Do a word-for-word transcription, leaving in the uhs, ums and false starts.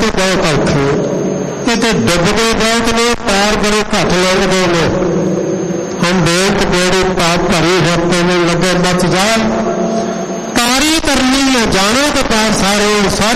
ਤੇ ਬਹੁਤ ਔਖੇ, ਇਹ ਤਾਂ ਡੁੱਬਦੇ ਬਹੁਤ ਨੇ, ਪੈਰ ਬੜੇ ਘੱਟ ਲੱਗਦੇ ਨੇ। ਹੁਣ ਬੇਤ ਬੇੜੀ ਪਾਪ ਭਰੀ ਹੈ ਤੈਨੂੰ ਲੱਗੇ ਮੱਚ ਜਾ, ਤਾਰੀ ਕਰਨੀ ਹੈ ਜਾਣੋ ਤੇ ਪੈਰ ਸਾਰੇ ਸਾਰੇ